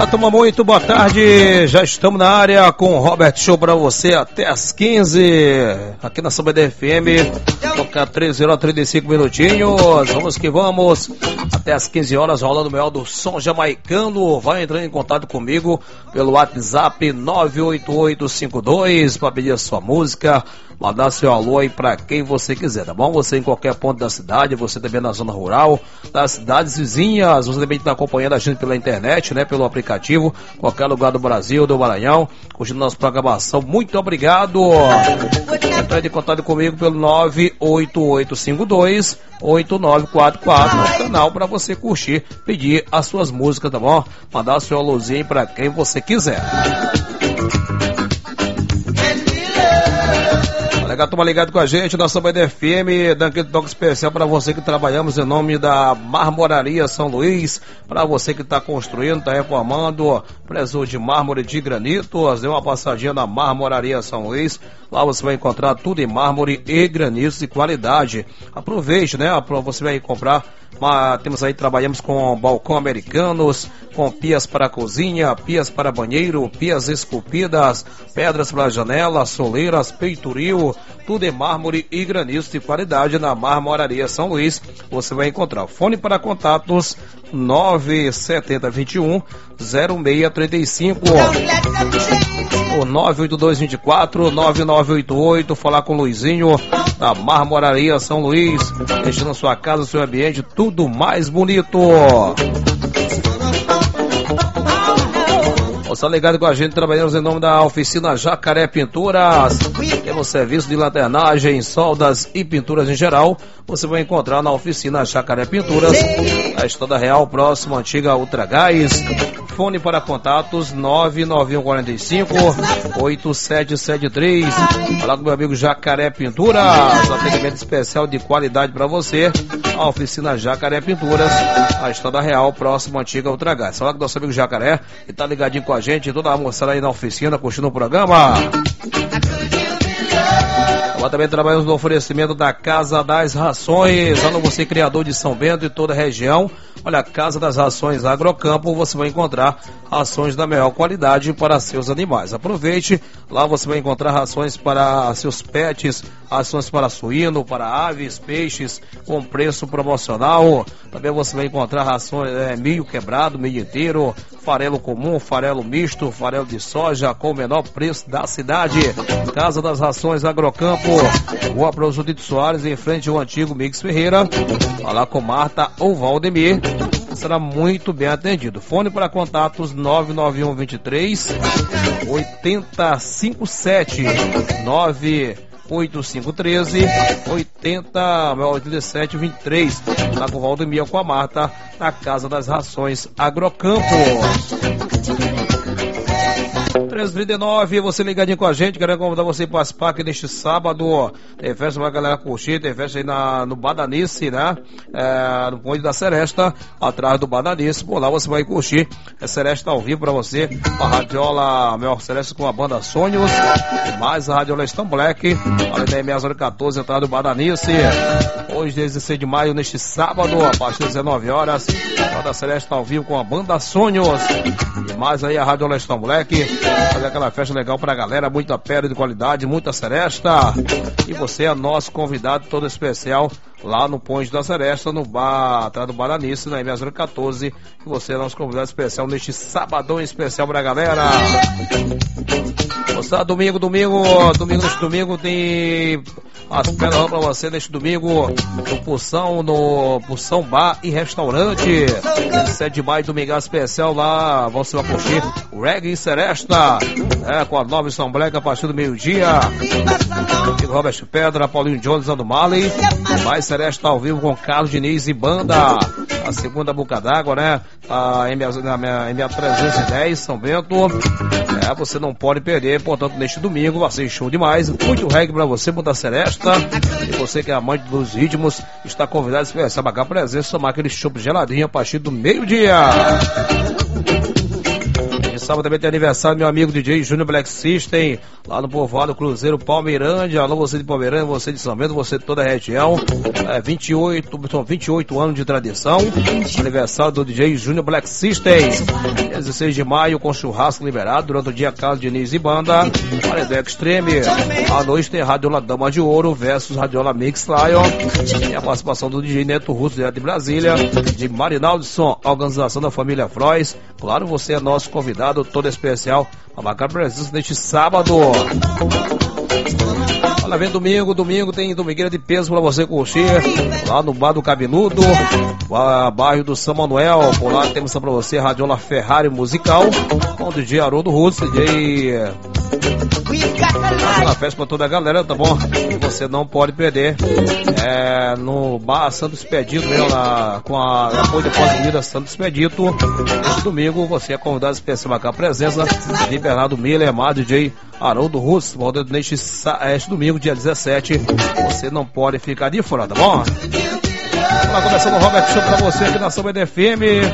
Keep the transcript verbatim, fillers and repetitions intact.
Fala, turma, muito boa tarde. Já estamos na área com o Robert Show pra você até as quinze. Aqui na Samba D F M. Toca treze horas e trinta e cinco minutinhos. Vamos que vamos. Até as quinze horas rolando o melhor do som jamaicano. Vai entrando em contato comigo pelo WhatsApp nove oito oito cinco dois para pedir a sua música. Mandar seu alô aí pra quem você quiser, tá bom? Você em qualquer ponto da cidade, você também na zona rural, das cidades vizinhas, você também está acompanhando a gente pela internet, né? Pelo aplicativo, qualquer lugar do Brasil, do Maranhão, curtindo nossa programação. Muito obrigado! Entre em contato comigo pelo nove oito oito cinco dois oito nove quatro quatro, no canal para você curtir, pedir as suas músicas, tá bom? Mandar seu alôzinho pra quem você quiser. Legal, toma ligado com a gente, nossa Samba D F M, dando aquele toque especial para você que trabalhamos em nome da Marmoraria São Luís, para você que está construindo, está reformando, preço de mármore de granito, dê uma passadinha na Marmoraria São Luís, lá você vai encontrar tudo em mármore e granitos de qualidade. Aproveite, né? Você vai comprar. Mas temos aí, trabalhamos com balcão americanos, com pias para cozinha, pias para banheiro, pias esculpidas, pedras para janela, soleiras, peitoril, tudo em mármore e granitos de qualidade na Marmoraria São Luís. Você vai encontrar fone para contatos nove sete zero dois um zero seis três cinco, o nove oito dois dois quatro nove nove oito oito, falar com o Luizinho da Marmoraria São Luís, deixando sua casa, seu ambiente tudo mais bonito. Você tá ligado com a gente, trabalhamos em nome da oficina Jacaré Pinturas. Temos serviço de lanternagem, soldas e pinturas em geral. Você vai encontrar na oficina Jacaré Pinturas, na Estrada Real, próximo à antiga Ultragás. Fone para contatos nove nove um quatro cinco oito sete sete três. Falar com meu amigo Jacaré Pinturas, atendimento especial de qualidade para você. A oficina Jacaré Pinturas, a Estrada Real, próximo à antiga Ultragás. Falar com nosso amigo Jacaré, que tá ligadinho com a gente, toda a moçada aí na oficina, curtindo o programa. Nós também trabalhamos no oferecimento da Casa das Rações, alô você criador de São Bento e toda a região. Olha, a Casa das Rações Agrocampo, você vai encontrar rações da melhor qualidade para seus animais. Aproveite, lá você vai encontrar rações para seus pets, rações para suíno, para aves, peixes, com preço promocional. Também você vai encontrar rações, é, milho quebrado, milho inteiro, farelo comum, farelo misto, farelo de soja, com o menor preço da cidade. Casa das Rações Agrocampo, Rua Professor Tito Soares, em frente ao antigo Mix Ferreira. Falar com Marta ou Valdemir, será muito bem atendido. Fone para contatos nove nove um dois três oito zero cinco sete, nove oito cinco um três oito sete dois três. Lá com o Valdemir, com a Marta, na Casa das Rações Agrocampo. três trinta e nove, você ligadinho com a gente, quero convidar você para participar aqui neste sábado. Tem festa pra galera curtir, tem festa aí na, no Badanice, né? É, no Ponte da Seresta, atrás do Badanice. Por lá você vai curtir. A Seresta ao vivo pra você. A Radiola Melhor Seresta com a banda Sonhos. E mais a Radiola Stan Black. Além da M S quatorze, atrás do Badanice. Hoje, dezesseis de maio, neste sábado, a partir das dezenove horas. A da Seresta ao vivo com a banda Sonhos. E mais aí a Radiola Stan Black. Fazer aquela festa legal pra galera, muita pedra de qualidade, muita seresta. E você é nosso convidado todo especial lá no Ponte da Seresta, no bar, atrás do Badanice, na M S quatorze. E você é nosso convidado especial neste sabadão especial pra galera. Você, domingo, domingo, domingo, neste domingo tem as pedras pra você neste domingo no Pulsão, no Pulsão Bar e Restaurante. sete de maio, domingo especial lá, você vai curtir o Reggae Seresta, é, com a nova São Black a partir do meio-dia. Robert Pedra, Paulinho Jones, Ando Marley. Mais Seresta ao vivo com Carlos Diniz e banda. A segunda boca d'água, né? A M A trezentos e dez, São Bento. É, você não pode perder, portanto, neste domingo vai ser show demais. Muito reggae pra você, muita seresta. E você que é amante dos ritmos, está convidado a especial marcar presença, tomar aquele chopp geladinho a partir do meio-dia. sábado também tem aniversário meu amigo D J Júnior Black System, lá no povoado Cruzeiro Palmeirândia. Alô, você de Palmeirândia, você de São Bento, você de toda a região. É, vinte e oito, são vinte e oito anos de tradição. Aniversário do D J Júnior Black System. dezesseis de maio com churrasco liberado durante o dia Carlos Diniz e Banda. Paredão Extreme. À noite tem Radiola Dama de Ouro versus Radiola Mix Lion. E a participação do D J Neto Russo, direto de Brasília. De Marinaldson, organização da família Frois. Claro, você é nosso convidado todo especial a marcar presença neste sábado. Olha, vem domingo, domingo tem domingueira de peso pra você curtir, lá no Bar do Cabeludo, bairro do São Manuel. Por lá temos pra você a Radiola Ferrari Musical, com o D J Haroldo Russo, D J... Uma festa pra toda a galera, tá bom? E você não pode perder. É no Bar Santo Expedito, né, na, com a apoio da pós-comida Santo Expedito. Este domingo você é convidado especial a marcar a presença de Bernardo Miller, D J Haroldo Russo, neste, este domingo, dia dezessete. Você não pode ficar de fora, tá bom? Vamos lá, começando o Robert Show pra você aqui na São Bento F M.